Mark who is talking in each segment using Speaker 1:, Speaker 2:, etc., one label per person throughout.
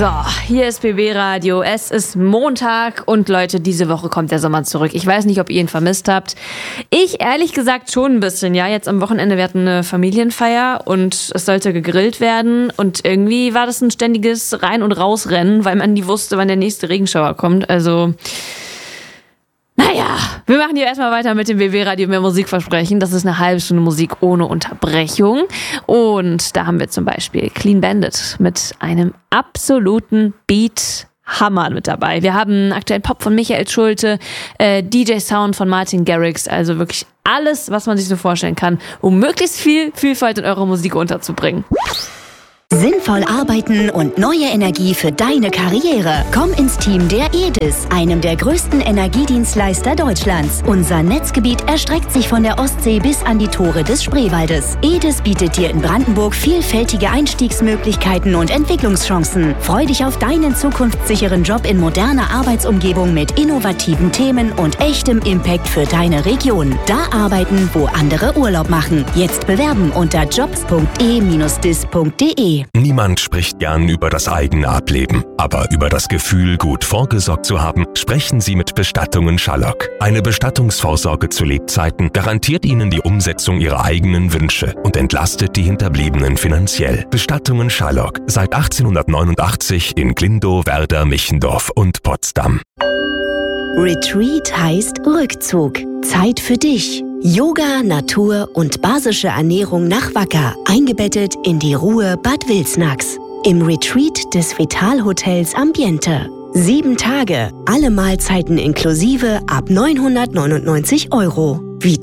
Speaker 1: So, hier ist BB Radio. Es ist Montag und Leute, diese Woche kommt der Sommer zurück. Ich weiß nicht, ob ihr ihn vermisst habt. Ich ehrlich gesagt schon ein bisschen, ja. Jetzt am Wochenende, wir hatten eine Familienfeier und es sollte gegrillt werden und irgendwie war das ein ständiges Rein- und Rausrennen, weil man nie wusste, wann der nächste Regenschauer kommt. Also, naja, wir machen hier erstmal weiter mit dem BB Radio Mehr Musikversprechen. Das ist eine halbe Stunde Musik ohne Unterbrechung. Und da haben wir zum Beispiel Clean Bandit mit einem absoluten Beat-Hammer mit dabei. Wir haben aktuell Pop von Michael Schulte, DJ-Sound von Martin Garrix. Also wirklich alles, was man sich so vorstellen kann, um möglichst viel Vielfalt in eurer Musik unterzubringen.
Speaker 2: Sinnvoll arbeiten und neue Energie für deine Karriere. Komm ins Team der EDIS, einem der größten Energiedienstleister Deutschlands. Unser Netzgebiet erstreckt sich von der Ostsee bis an die Tore des Spreewaldes. EDIS bietet dir in Brandenburg vielfältige Einstiegsmöglichkeiten und Entwicklungschancen. Freu dich auf deinen zukunftssicheren Job in moderner Arbeitsumgebung mit innovativen Themen und echtem Impact für deine Region. Da arbeiten, wo andere Urlaub machen. Jetzt bewerben unter jobs.e-dis.de.
Speaker 3: Niemand spricht gern über das eigene Ableben, aber über das Gefühl, gut vorgesorgt zu haben, sprechen Sie mit Bestattungen Schallock. Eine Bestattungsvorsorge zu Lebzeiten garantiert Ihnen die Umsetzung Ihrer eigenen Wünsche und entlastet die Hinterbliebenen finanziell. Bestattungen Schallock, seit 1889 in Glindow, Werder, Michendorf und Potsdam.
Speaker 2: Retreat heißt Rückzug. Zeit für dich. Yoga, Natur und basische Ernährung nach Wacker, eingebettet in die Ruhe Bad Wilsnax. Im Retreat des Vital-Hotels Ambiente. 7 Tage, alle Mahlzeiten inklusive ab 999 €.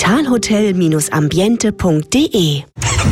Speaker 2: vitalhotel-ambiente.de.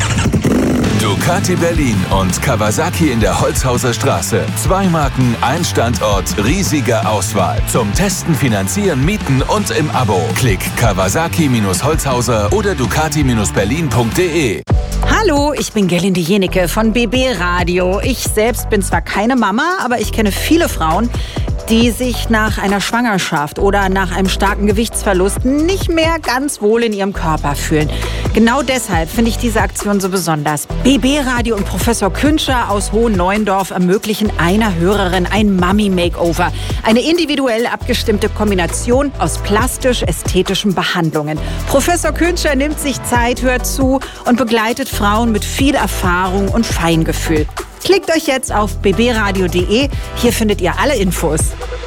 Speaker 4: Ducati Berlin und Kawasaki in der Holzhauser Straße. 2 Marken, ein Standort, riesige Auswahl. Zum Testen, Finanzieren, Mieten und im Abo. Klick Kawasaki-Holzhauser oder Ducati-Berlin.de.
Speaker 5: Hallo, ich bin Gerlinde Jenecke von BB Radio. Ich selbst bin zwar keine Mama, aber ich kenne viele Frauen, die sich nach einer Schwangerschaft oder nach einem starken Gewichtsverlust nicht mehr ganz wohl in ihrem Körper fühlen. Genau deshalb finde ich diese Aktion so besonders. BB Radio und Professor Künscher aus Hohenneuendorf ermöglichen einer Hörerin ein Mummy-Makeover. Eine individuell abgestimmte Kombination aus plastisch-ästhetischen Behandlungen. Professor Künscher nimmt sich Zeit, hört zu und begleitet Frauen mit viel Erfahrung und Feingefühl. Klickt euch jetzt auf bbradio.de, hier findet ihr alle Infos.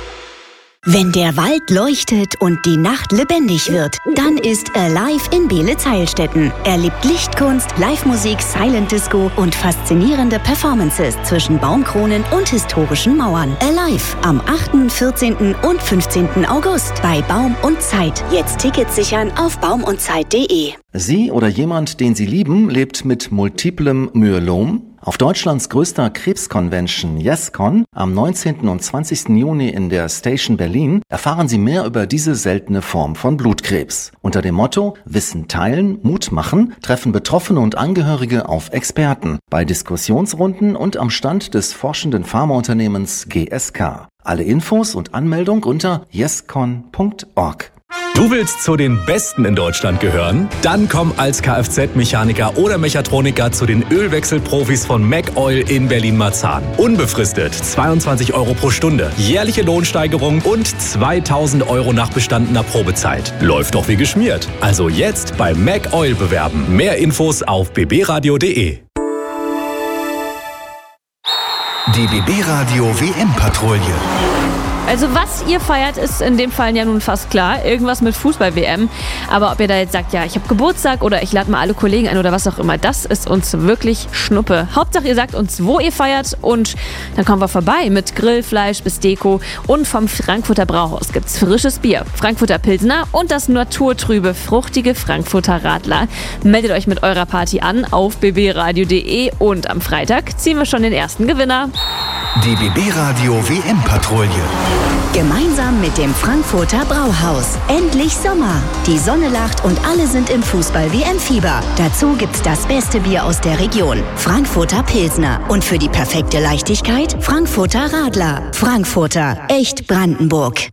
Speaker 2: Wenn der Wald leuchtet und die Nacht lebendig wird, dann ist Alive in Beelitz-Heilstätten. Erlebt Lichtkunst, Live-Musik, Silent Disco und faszinierende Performances zwischen Baumkronen und historischen Mauern. Alive am 8., 14. und 15. August bei Baum und Zeit. Jetzt Tickets sichern auf baumundzeit.de.
Speaker 6: Sie oder jemand, den Sie lieben, lebt mit multiplem Myelom? Auf Deutschlands größter Krebsconvention YesCon am 19. und 20. Juni in der Station Berlin erfahren Sie mehr über diese seltene Form von Blutkrebs. Unter dem Motto Wissen teilen, Mut machen treffen Betroffene und Angehörige auf Experten bei Diskussionsrunden und am Stand des forschenden Pharmaunternehmens GSK. Alle Infos und Anmeldung unter yescon.org.
Speaker 7: Du willst zu den Besten in Deutschland gehören? Dann komm als Kfz-Mechaniker oder Mechatroniker zu den Ölwechselprofis von MacOil in Berlin-Marzahn. Unbefristet 22 € pro Stunde, jährliche Lohnsteigerung und 2.000 € nach bestandener Probezeit. Läuft doch wie geschmiert. Also jetzt bei MacOil bewerben. Mehr Infos auf bbradio.de.
Speaker 8: Die BB Radio WM-Patrouille.
Speaker 1: Also was ihr feiert, ist in dem Fall ja nun fast klar. Irgendwas mit Fußball-WM. Aber ob ihr da jetzt sagt, ja, ich habe Geburtstag oder ich lade mal alle Kollegen ein oder was auch immer, das ist uns wirklich Schnuppe. Hauptsache, ihr sagt uns, wo ihr feiert und dann kommen wir vorbei mit Grillfleisch bis Deko. Und vom Frankfurter Brauhaus gibt's frisches Bier, Frankfurter Pilsner und das naturtrübe, fruchtige Frankfurter Radler. Meldet euch mit eurer Party an auf bbradio.de und am Freitag ziehen wir schon den ersten Gewinner.
Speaker 8: Die BB Radio WM-Patrouille.
Speaker 2: Gemeinsam mit dem Frankfurter Brauhaus. Endlich Sommer. Die Sonne lacht und alle sind im Fußball-WM-Fieber. Dazu gibt's das beste Bier aus der Region. Frankfurter Pilsner. Und für die perfekte Leichtigkeit Frankfurter Radler. Frankfurter. Echt Brandenburg.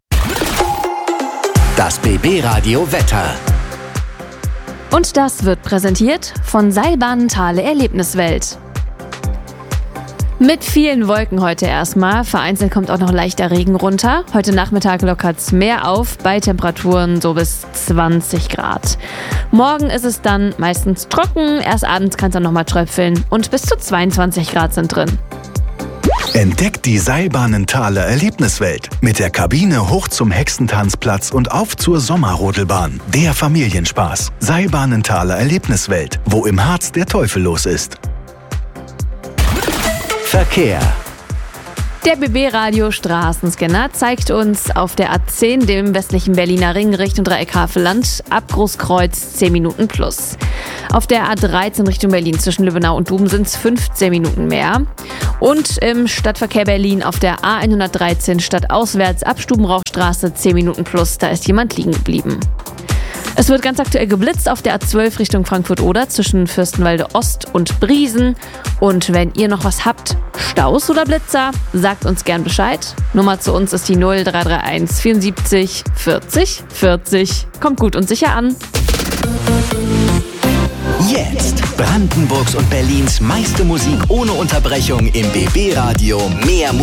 Speaker 8: Das BB Radio Wetter.
Speaker 1: Und das wird präsentiert von Seilbahnen Thale Erlebniswelt. Mit vielen Wolken heute erstmal. Vereinzelt kommt auch noch leichter Regen runter. Heute Nachmittag lockert's mehr auf, bei Temperaturen so bis 20 Grad. Morgen ist es dann meistens trocken. Erst abends kann es dann nochmal tröpfeln. Und bis zu 22 Grad sind drin.
Speaker 8: Entdeckt die Seilbahnenthaler Erlebniswelt. Mit der Kabine hoch zum Hexentanzplatz und auf zur Sommerrodelbahn. Der Familienspaß. Seilbahnenthaler Erlebniswelt, wo im Harz der Teufel los ist. Verkehr.
Speaker 1: Der BB-Radio Straßenscanner zeigt uns auf der A10, dem westlichen Berliner Ring, Richtung Dreieck-Havelland, ab Großkreuz 10 Minuten plus. Auf der A13 Richtung Berlin zwischen Lübbenau und Duben sind es 15 Minuten mehr. Und im Stadtverkehr Berlin auf der A113 stadtauswärts ab Stubenrauchstraße 10 Minuten plus, da ist jemand liegen geblieben. Es wird ganz aktuell geblitzt auf der A12 Richtung Frankfurt-Oder zwischen Fürstenwalde Ost und Briesen. Und wenn ihr noch was habt, Staus oder Blitzer, sagt uns gern Bescheid. Nummer zu uns ist die 0331 74 40 40. Kommt gut und sicher an.
Speaker 8: Jetzt Brandenburgs und Berlins meiste Musik ohne Unterbrechung im BB Radio. Mehr